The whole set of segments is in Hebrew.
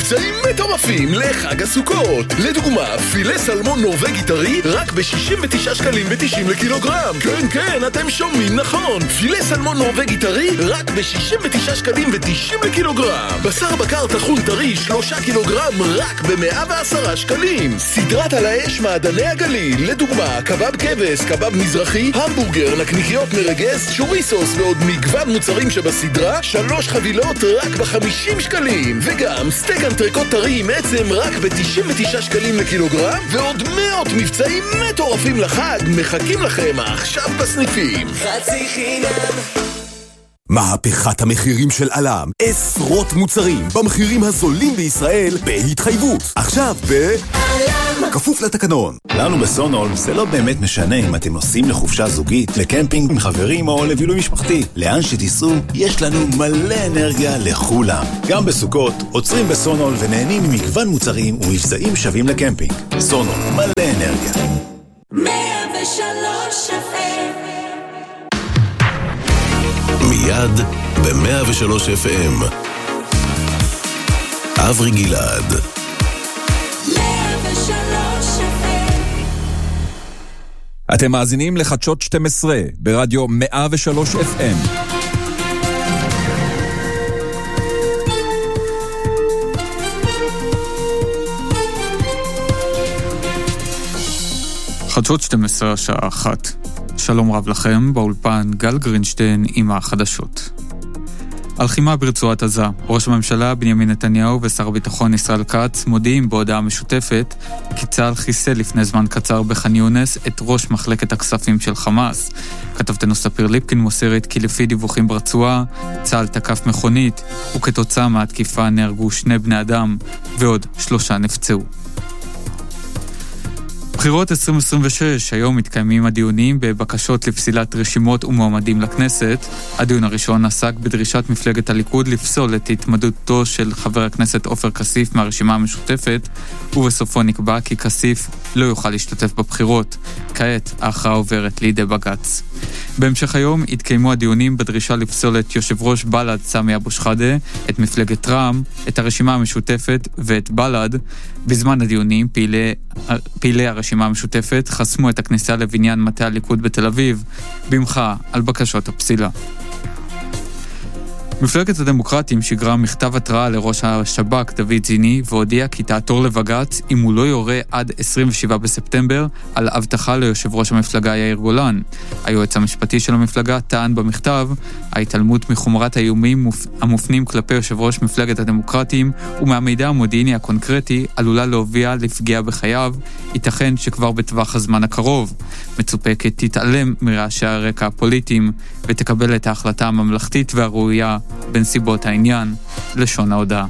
מבצעים מטורפים לחג הסוכות. לדוגמה, פילה סלמון נורווגי טרי רק ב-69 שקלים ו-90 לקילוגרם. כן, כן, אתם שומעים נכון. פילה סלמון נורווגי טרי רק ב-69 שקלים ו-90 לקילוגרם. בשר בקר טחון טרי 3 קילוגרם רק ב-110 שקלים. סדרת על האש מעדני הגליל, לדוגמה, קבב כבש, קבב מזרחי, המבורגר, נקניקיות מרגס, שוריסוס ועוד מגוון מוצרים שבסדרה, 3 חבילות רק ב-50 שקלים. וגם סטייק אנטריקוט טרי עם עצם רק ב-99 שקלים לקילוגרם, ועוד מאות מבצעים מטורפים לחג מחכים לכם עכשיו בסניפים. חצי חינם. מהפכת המחירים של אלם, עשרות מוצרים במחירים הזולים בישראל בהתחייבות. עכשיו אלם, כפוף לתקנון. לנו בסונול זה לא באמת משנה אם אתם נוסעים לחופשה זוגית, לקמפינג עם חברים או לבילוי משפחתי. לאן שתיסעו, יש לנו מלא אנרגיה לכולם. גם בסוכות עוצרים בסונול ונהנים ממגוון מוצרים ומבצעים שווים לקמפינג. סונול, מלא אנרגיה. 103 FM. מיד ב-103 FM אברי גלעד. 103 FM. אתם מאזינים לחדשות 12 ברדיו 103 FM. חדשות 12 השעה 1. שלום רב לכם, באולפן גל גרינשטיין עם החדשות. הלחימה ברצועת עזה, ראש הממשלה בנימין נתניהו ושר הביטחון ישראל כץ מודיעים בהודעה משותפת כי צה"ל חיסל לפני זמן קצר בח'אן יונס את ראש מחלקת הכספים של חמאס. כתבתנו ספיר ליפקין מוסרת כי לפי דיווחים ברצועה, צה"ל תקף מכונית וכתוצאה מהתקיפה נהרגו 2 בני אדם ועוד 3 נפצעו. בחירות 2026, היום מתקיימים הדיונים בבקשות לפסילת רשימות ומועמדים לכנסת. הדיון הראשון עסק בדרישת מפלגת הליכוד לפסול את התמודדותו של חבר הכנסת עופר כסיף מהרשימה המשותפת, ובסופו נקבע כי כסיף לא יוכל להשתתף בבחירות. כעת ההכרעה עוברת לידי בג"ץ. בהמשך היום התקיימו הדיונים בדרישה לפסול את יושב ראש בל"ד סמי אבו שחאדה, את מפלגת רע"מ, את הרשימה המשותפת ואת בל"ד. בזמן הדיונים פעילי הרשימה המשותפת חסמו את הכניסה לבניין מטה הליכוד בתל אביב במחאה על בקשות הפסילה. מפלגת הדמוקרטים שיגרה מכתב התראה לראש השב"כ דוד זיני והודיע כי תעתור לבג"ץ אם הוא לא יורה עד 27 בספטמבר על הבטחה ליושב ראש המפלגה יאיר גולן. היועץ המשפטי של המפלגה טען במכתב ההתעלמות מחומרת האיומים המופנים כלפי יושב ראש מפלגת הדמוקרטים ומהמידע המודיעיני הקונקרטי עלולה להוביל לפגיעה בחייו, ייתכן שכבר בטווח הזמן הקרוב. מצופה כי תתעלם מרעשי הרקע הפוליטיים ותקבל את ההחלטה הממלכתית והראויה בנסיבות העניין, לשון ההודעה.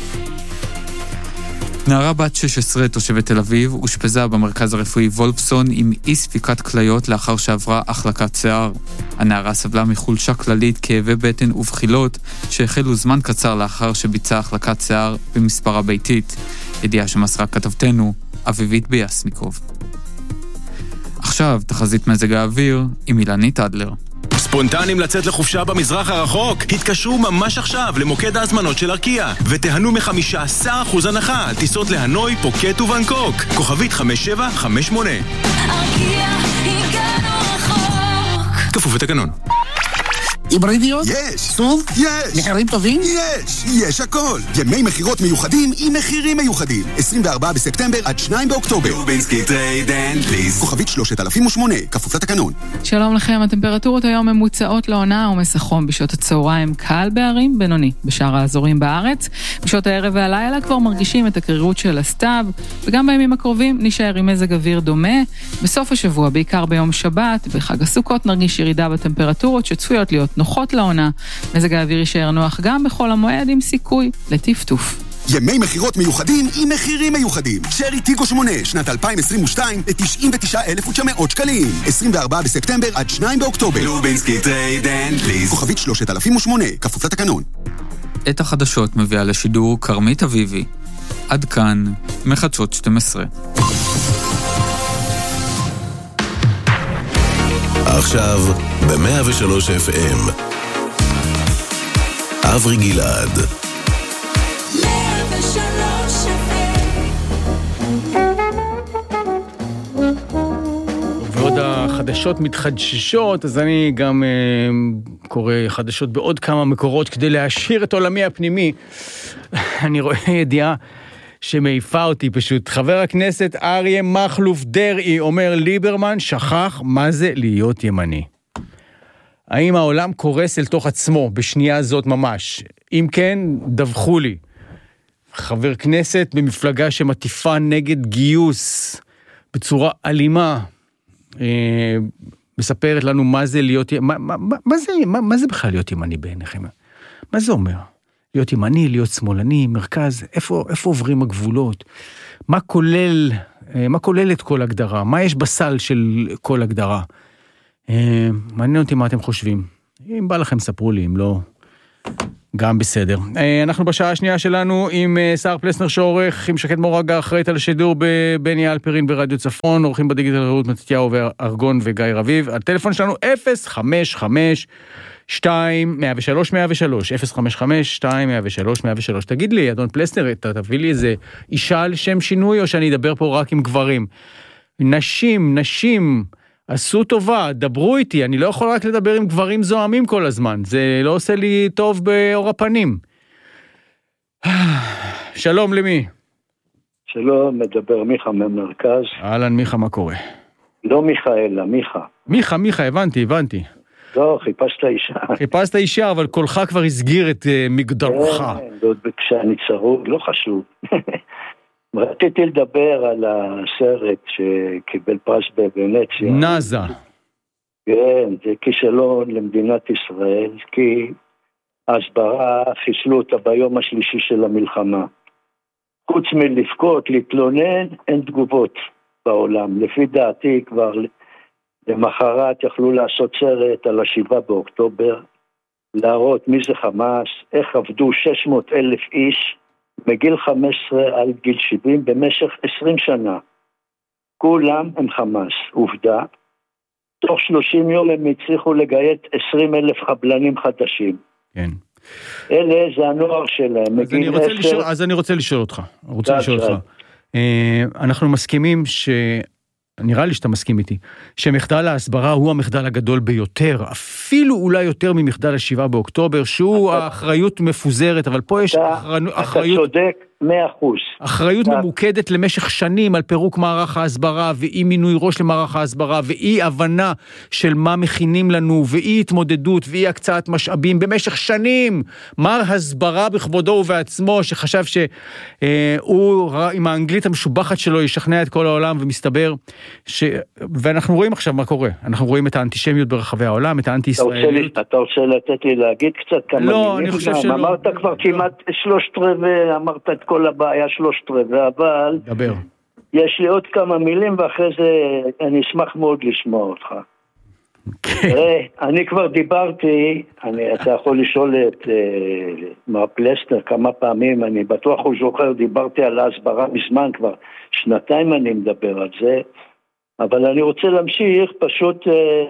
נערה בת 16 תושבת תל אביב אושפזה במרכז הרפואי וולפסון עם אי ספיקת כליות לאחר שעברה החלקת שיער. הנערה סבלה מחולשה כללית, כאבי בטן ובחילות שהחלו זמן קצר לאחר שביצעה החלקת שיער במספרה ביתית. ידיעה שמסרה כתבתנו אביבית ביאסניקוב. עכשיו תחזית מזג האוויר עם אילנית אדלר. ספונטנים לצאת לחופשה במזרח הרחוק? התקשרו ממש עכשיו למוקד ההזמנות של ארקיע ותיהנו מ-15% הנחה על טיסות להנוי, פוקט ובנקוק. כוכבית 5758. ארקיע, הגענו רחוק. כפוף לתקנון. היברידיות? יש. סוף? יש. מחירים טובים? יש הכל. ימי מחירות מיוחדים עם מחירים מיוחדים. 24 בספטמבר עד 2 באוקטובר. לובינסקי טרייד אנד פליז. כוכבית 3008, כפוף לתקנון. שלום לכם, הטמפרטורות היום ממוצעות לעונה עומס החום בשעות הצהריים קל בערים, בינוני בשאר האזורים בארץ. בשעות הערב והלילה כבר מרגישים את הקרירות של הסתיו, וגם בימים הקרובים נשאר עם מזג אוויר דומה. בסוף השבוע, בעיקר ביום שבת, בחג הסוכות נרגיש ירידה בטמפרטורות שצפויות להיות נוחות לעונה. מזג האוויר יישאר נוח גם בכל המועד עם סיכוי לטפטוף. ימי מחירות מיוחדים עם מחירים מיוחדים. שרי טיגו 8, שנת 2022 ל-99,900 שקלים. 24 בספטמבר עד 2 באוקטובר. לובינסקי טרייד אנד פליז. כוכבית 3008, כפוף לתקנון. את החדשות מביאה לשידור קרמית אביבי. עד כאן מחדשות 12. עכשיו ב-103 FM אברי גלעד. 103 חדשות מתחדשות, אז אני גם קורא חדשות בעוד כמה מקורות כדי להשאיר את עולמי הפנימי. אני רואה ידיעה שמעיפה אותי פשוט. חבר הכנסת אריה מכלוף דרעי אומר, ליברמן שכח מה זה להיות ימני. האם העולם קורס אל תוך עצמו בשנייה הזאת ממש? אם כן, דווחו לי. חבר כנסת במפלגה שמטיפה נגד גיוס בצורה אלימה, מספרת לנו מה זה להיות, מה זה בכלל להיות ימני בעיניכם? מה זה אומר? להיות ימני, להיות שמאלני, מרכז, איפה עוברים הגבולות? מה כולל את כל הגדרה? מה יש בסל של כל הגדרה? מעניין אותי מה אתם חושבים. אם בא לכם ספרו לי, אם לא, גם בסדר. אנחנו בשעה השנייה שלנו עם שר פלסנר שעורך, עם שקד מורגה אחראית על השידור בבני אלפרין ברדיו צפון, עורכים בדיגיטל רעות מתתיהו וארגון וגיא רביב. הטלפון שלנו 055-2-103-103, 055-2-103-103. תגיד לי, אדון פלסנר, תביא לי איזה אישה על שם שינוי, או שאני אדבר פה רק עם גברים? נשים, עשו טובה, דברו איתי, אני לא יכול רק לדבר עם גברים זוהמים כל הזמן, זה לא עושה לי טוב באור הפנים. שלום למי? שלום, מדבר מיכה ממרכז. אהלן מיכה, מה קורה? לא מיכה אלא מיכה. מיכה, הבנתי. לא, חיפשת אישה, אבל קולך כבר הסגיר את מגדרך. כן, כשאני צרוד, לא חשוב. רציתי לדבר על הסרט שקיבל פרס בוונציה. נאזה. כן, זה כישלון למדינת ישראל, כי ההסברה חיסלו אותה ביום השלישי של המלחמה. חוץ מלבכות, להתלונן, אין תגובות בעולם. לפי דעתי כבר למחרת יכלו לעשות סרט על 7 באוקטובר, להראות מי זה חמאס, איך עבדו 600,000 איש, מגיל 15 על גיל 70 במשך 20 שנה. כולם הם חמאס, עובדה. תוך 30 יום הם הצליחו לגייס 20,000 חבלנים חדשים. כן. אלה זה הנוער שלהם. אז אני רוצה לשאול אותך. אנחנו מסכימים נראה לי שאתה מסכים איתי, שמחדל ההסברה הוא המחדל הגדול ביותר, אפילו אולי יותר ממחדל 7 באוקטובר, שהוא האחריות מפוזרת, אבל פה יש אחריות... אתה צודק 100%. אחריות ממוקדת למשך שנים על פירוק מערך ההסברה, ואי מינוי ראש למערך ההסברה, ואי הבנה של מה מכינים לנו, ואי התמודדות, ואי הקצאת משאבים במשך שנים. מר הסברה בכבודו ובעצמו, שחשב שהוא עם האנגלית המשובחת שלו ישכנע את כל העולם, ומסתבר ואנחנו רואים עכשיו מה קורה. אנחנו רואים את האנטישמיות ברחבי העולם, את האנטי-ישראליות. אתה רוצה לתת לי להגיד קצת כמה מילים? לא, אני חושב שלא. אמרת כבר כמעט 3/4, אמרת את כל הבעיה 3/4, אבל... דבר. יש לי עוד כמה מילים, ואחרי זה אני אשמח מאוד לשמוע אותך. אני כבר דיברתי, אתה יכול לשאול את מר פלסנר כמה פעמים, אני בטוח הוא זוכר, דיברתי על ההסברה מזמן, כבר 2 אני מדבר על זה, אבל אני רוצה להמשיך, פשוט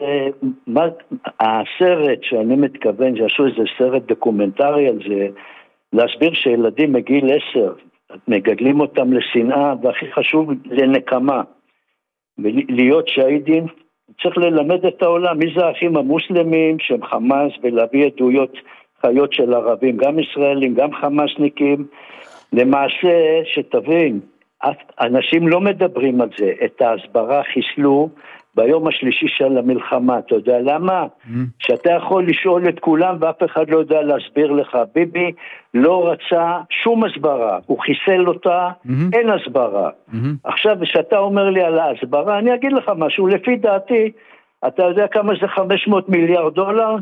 הסרט שאני מתכוון, שעשו איזה סרט דוקומנטרי על זה, להסביר שילדים מגיל 10, מגדלים אותם לשנאה, והכי חשוב לנקמה, ולהיות שהידים, צריך ללמד את העולם, מי זה האחים המוסלמים שהם חמאס, ולהביא עדויות חיות של ערבים, גם ישראלים, גם חמאסניקים, למעשה שתבין, אנשים לא מדברים על זה, את ההסברה חיסלו ביום השלישי של המלחמה, אתה יודע למה? שאתה יכול לשאול את כולם ואף אחד לא יודע להסביר לך, ביבי לא רצה שום הסברה, הוא חיסל אותה, אין הסברה. עכשיו, כשאתה אומר לי על ההסברה, אני אגיד לך משהו, לפי דעתי, אתה יודע כמה זה 500 מיליארד דולר?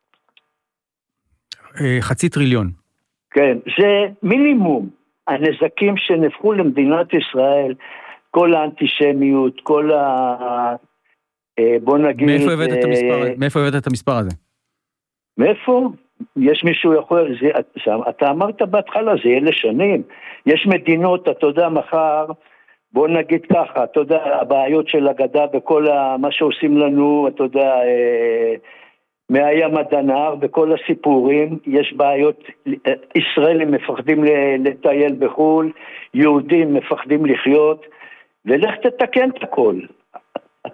0.5 טריליון. כן, זה מינימום. הנזקים שנפחו למדינת ישראל, כל האנטישמיות, כל בוא נגיד... מאיפה הבאת את המספר הזה? מאיפה? יש מישהו יכול... אתה אמרת בהתחלה, זה יהיה לשנים. יש מדינות, אתה יודע, מחר, בוא נגיד ככה, אתה יודע, הבעיות של הגדה וכל מה שעושים לנו, אתה יודע... מהים עד הנהר, בכל הסיפורים, יש בעיות, ישראלים מפחדים לטייל בחול, יהודים מפחדים לחיות, ולך תתקן את הכל.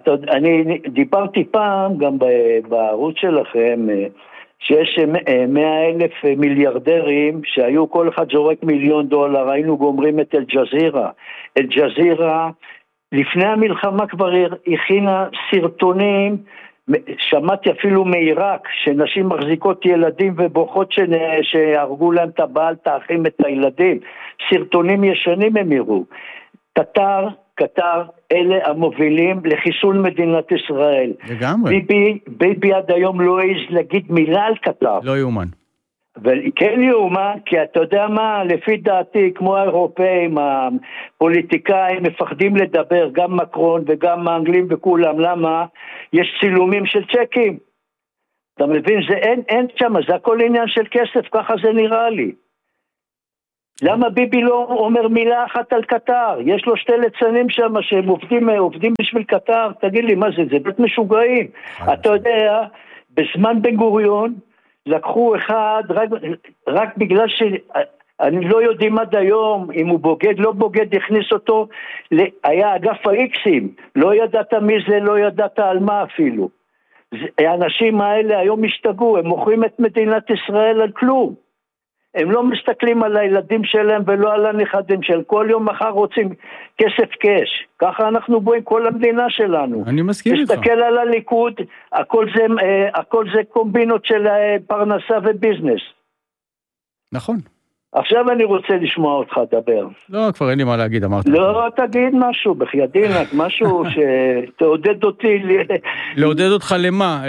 אני דיברתי פעם גם בערוץ שלכם, שיש 100,000 מיליארדרים שהיו כל אחד זורק $1,000,000, היינו גומרים את אל-ג'זירה. אל-ג'זירה לפני המלחמה כבר הכינה סרטונים, שמעתי אפילו מעיראק, שנשים מחזיקות ילדים ובוכות שהרגו להם את הבעל, תאחים את הילדים. סרטונים ישנים הם יראו. קטר, אלה המובילים לחיסול מדינת ישראל. לגמרי. ביבי עד היום לא העז להגיד מילה על קטר. לא יאומן. וכן יאומן, כי אתה יודע מה, לפי דעתי, כמו האירופאים, הפוליטיקאים מפחדים לדבר, גם מקרון וגם האנגלים וכולם, למה? יש צילומים של צ'קים. אתה מבין, אין שם, זה הכל עניין של כסף, ככה זה נראה לי. למה ביבי לא אומר מילה אחת על קטר? יש לו 2 ליצנים שם שהם עובדים בשביל קטר, תגיד לי, מה זה בית משוגעים. אתה יודע, בזמן בן גוריון, לקחו אחד, רק בגלל שאני לא יודעים עד היום, אם הוא בוגד, לא בוגד, הכניס אותו, היה אגף האיקסים, לא ידעת מי זה, לא ידעת על מה אפילו. האנשים האלה היום השתגעו, הם מוכרים את מדינת ישראל על כלום. הם לא מסתכלים על הילדים שלהם ולא על הנכדים של כל יום מחר רוצים כסף קש. ככה אנחנו בואים כל המדינה שלנו. אני מסכים איתך. תסתכל על הליכוד, הכל זה קומבינות של פרנסה וביזנס. נכון. עכשיו אני רוצה לשמוע אותך דבר. לא, כבר אין לי מה להגיד, אמרתי. לא, תגיד משהו, בחיידינק, משהו שתעודד אותי. לעודד אותך למה?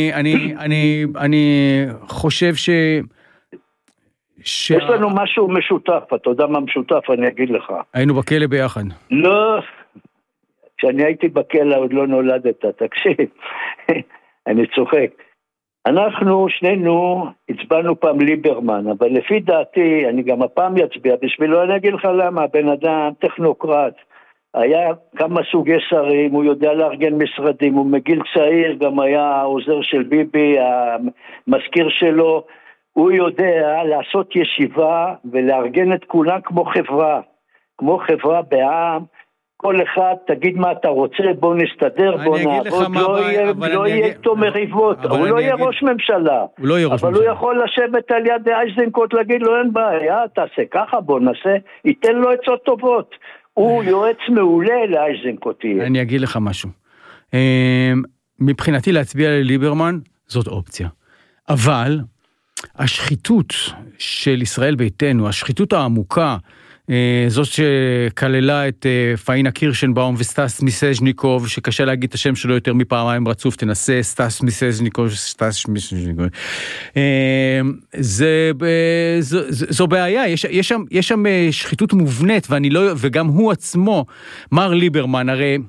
אני חושב יש לנו משהו משותף, אתה יודע מה משותף, אני אגיד לך. היינו בכלא ביחד. לא, כשאני הייתי בכלא עוד לא נולדת, תקשיב, אני צוחק. אנחנו שנינו הצבענו פעם ליברמן, אבל לפי דעתי, אני גם הפעם יצביע, בשבילו אני אגיד לך למה, הבן אדם טכנוקרט, היה כמה סוגי שרים, הוא יודע לארגן משרדים, הוא מגיל צעיר, גם היה העוזר של ביבי, המזכיר שלו, הוא יודע לעשות ישיבה ולארגן את כולם כמו חברה בעם, כל אחד תגיד מה אתה רוצה, בוא נסתדר, בוא נעבוד, לא יהיה איתו מריבות, הוא לא יהיה ראש ממשלה, אבל הוא יכול לשבת על יד אייזנקוט, להגיד לו אין בעיה, תעשה ככה, בוא נעשה, ייתן לו עצות טובות, הוא יועץ מעולה לאייזנקוט. אני אגיד לך משהו, מבחינתי להצביע לליברמן זאת אופציה, אבל השחיתות של ישראל ביתנו, השחיתות העמוקה, זאת שכללה את פאינה קירשנבאום וסטס מיסז'ניקוב, שקשה להגיד את השם שלו יותר מפעמיים רצוף, תנסה, סטס מיסז'ניקוב, זו בעיה, יש שם שחיתות מובנית, וגם הוא עצמו, מר ליברמן, הרי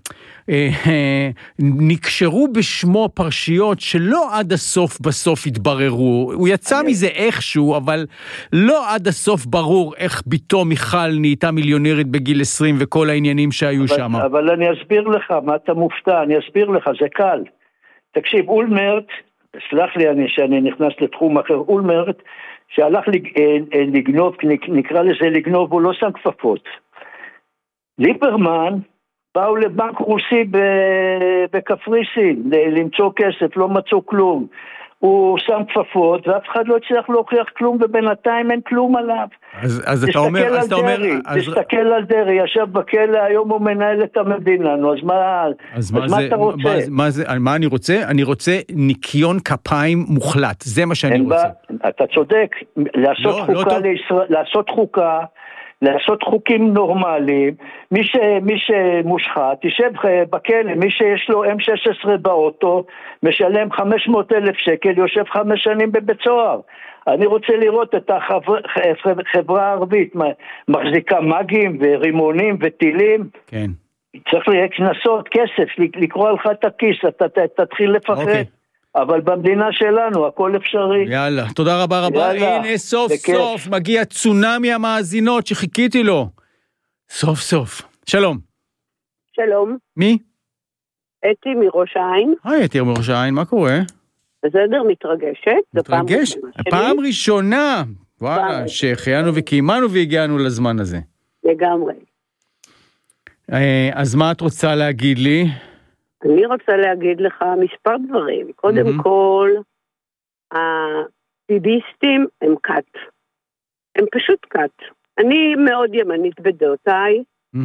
נקשרו בשמו פרשיות שלא עד הסוף בסוף התבררו, הוא יצא מזה איכשהו, אבל לא עד הסוף ברור איך ביתו מיכל נהייתה מיליונרית בגיל 20 וכל העניינים שהיו שם. אבל אני אסביר לך, מה אתה מופתע, אני אסביר לך, זה קל. תקשיב, אולמרט, סלח לי שאני נכנס לתחום אחר, אולמרט שהלך לגנוב, נקרא לזה לגנוב, הוא לא שם כפפות. ליברמן באו לבנק רוסי בקפריסין למצוא כסף, לא מצאו כלום. הוא שם כפפות ואף אחד לא הצליח להוכיח כלום, ובינתיים אין כלום עליו. אז אתה אומר, תסתכל על דרי, ישב בכלא, היום הוא מנהל את המדינה, נו, אז מה אתה רוצה? מה אני רוצה? אני רוצה ניקיון כפיים מוחלט, זה מה שאני רוצה. אתה צודק, לעשות חוקה, לעשות חוקים נורמליים, מי שמושחת, תשב בכלא, מי שיש לו M16 באוטו, משלם 500,000 שקל, יושב 5 שנים בבית סוהר. אני רוצה לראות את החברה הערבית, מחזיקה מגים ורימונים וטילים. כן. צריך כנסות, כסף, לקרוא לך את הכיס, אתה תתחיל לפחד. אוקיי. אבל במדינה שלנו הכל אפשרי. יאללה, תודה רבה רבה. הנה סוף סוף מגיע צונמי המאזינות שחיכיתי לו. סוף סוף. שלום. שלום. מי? אתי מראש העין. היי אתי מראש העין, מה קורה? בסדר, מתרגשת. מתרגש? פעם ראשונה. וואלה, שהחיינו וקיימנו והגיענו לזמן הזה. לגמרי. אז מה את רוצה להגיד לי? אני רוצה להגיד לך מספר דברים. קודם כל, הביביסטים הם קאט. הם פשוט קאט. אני מאוד ימנית בדעותיי.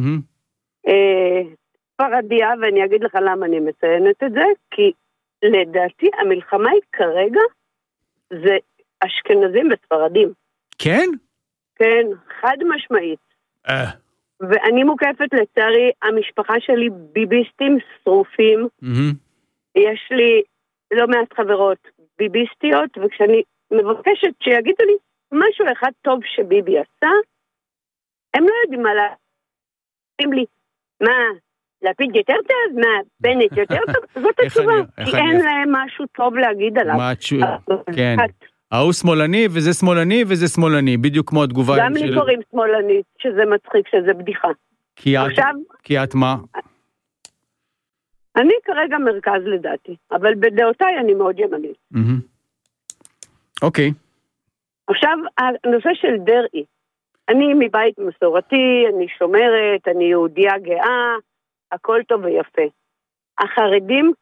פרדיה, ואני אגיד לך למה אני מציינת את זה, כי לדעתי המלחמה היא כרגע, זה אשכנזים וספרדים. כן? כן, חד משמעית. ואני מוקפת לצערי, המשפחה שלי ביביסטים שרופים. יש לי לא מעט חברות ביביסטיות, וכשאני מבקשת שיגידו לי משהו אחד טוב שביבי עשה, הם לא יודעים מה אומרים לי, מה, לפיד יותר טוב? מה, בנט יותר טוב? זאת התשובה, כי אין להם משהו טוב להגיד עליו. כן. ההוא שמאלני וזה שמאלני וזה שמאלני, בדיוק כמו התגובה. גם לי קוראים שמאלנית, שזה מצחיק, שזה בדיחה. כי את מה? אני כרגע מרכז לדעתי, אבל בדעותיי אני מאוד ימנית. אוקיי. עכשיו, הנושא של דרעי. אני מבית מסורתי, אני שומרת, אני יהודיה גאה, הכל טוב ויפה. החרדים